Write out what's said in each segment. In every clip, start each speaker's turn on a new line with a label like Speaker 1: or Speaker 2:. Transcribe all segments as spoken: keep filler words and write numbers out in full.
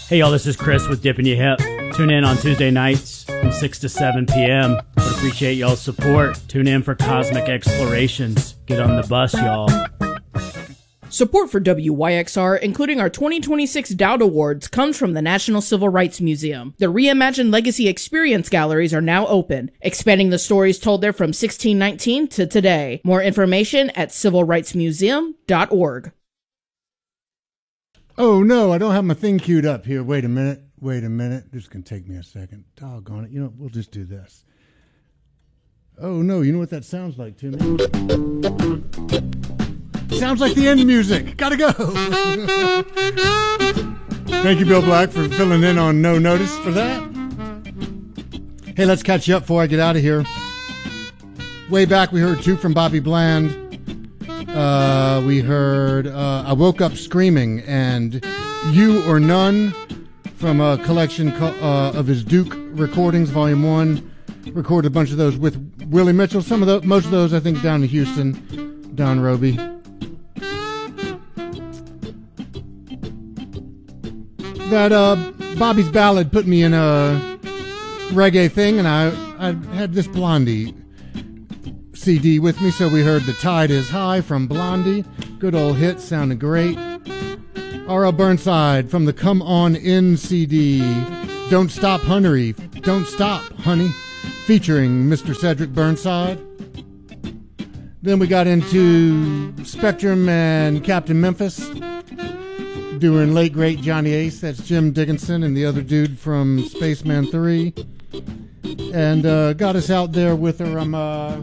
Speaker 1: Hey y'all, this is Chris with Dippin' Ya Hip. Tune in on Tuesday nights from six to seven p.m. Would appreciate y'all's support. Tune in for Cosmic Explorations. Get on the bus, y'all.
Speaker 2: Support for W Y X R, including our twenty twenty-six Dowd Awards, comes from the National Civil Rights Museum. The Reimagined Legacy Experience Galleries are now open, expanding the stories told there from sixteen nineteen to today. More information at civil rights museum dot org.
Speaker 3: Oh, no, I don't have my thing queued up here. Wait a minute. Wait a minute. This can take me a second. Doggone it. You know, we'll just do this. Oh, no, you know what that sounds like to me? Sounds like the end music. Gotta go. Thank you, Bill Black, for filling in on No Notice for that. Hey, let's catch you up before I get out of here. Way back, we heard two from Bobby Bland. Uh, we heard uh, I Woke Up Screaming and You or None from a collection co- uh, of his Duke recordings, Volume one. Recorded a bunch of those with Willie Mitchell. Some of the, most of those, I think, down in Houston, down Roby. That uh, Bobby's Ballad put me in a reggae thing, and I, I had this Blondie C D with me, so we heard The Tide Is High from Blondie. Good old hit, sounded great. R L Burnside from the Come On In C D. Don't Stop Honey, Don't Stop Honey, featuring Mister Cedric Burnside. Then we got into Spectrum and Captain Memphis doing late great Johnny Ace. That's Jim Dickinson and the other dude from Spaceman three. And uh, got us out there with her. Um, uh,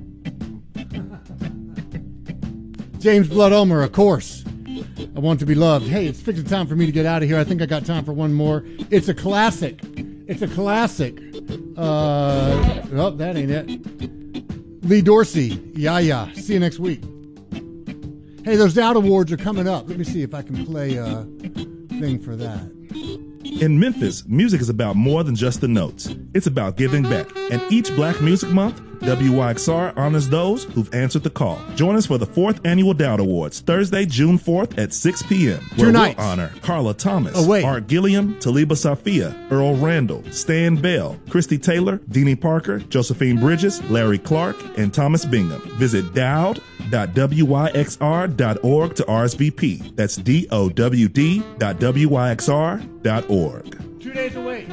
Speaker 3: James Blood Ulmer, of course. I Want to Be Loved. Hey, it's fixing time for me to get out of here. I think I got time for one more. It's a classic. It's a classic. Uh, oh, that ain't it. Lee Dorsey. Yeah, yeah. See you next week. Hey, those Dowd Awards are coming up. Let me see if I can play a thing for that.
Speaker 4: In Memphis, music is about more than just the notes. It's about giving back. And each Black Music Month, W Y X R honors those who've answered the call. Join us for the fourth Annual Dowd Awards, Thursday, June fourth at six p.m.
Speaker 3: Two
Speaker 4: where
Speaker 3: nights.
Speaker 4: we'll honor Carla Thomas,
Speaker 3: Oh, wait.
Speaker 4: Art Gilliam, Taliba Safia, Earl Randall, Stan Bell, Christy Taylor, Deanie Parker, Josephine Bridges, Larry Clark, and Thomas Bingham. Visit dowd dot w y x r dot org to R S V P. That's D O W D dot W Y X R dot org.
Speaker 3: Two days away.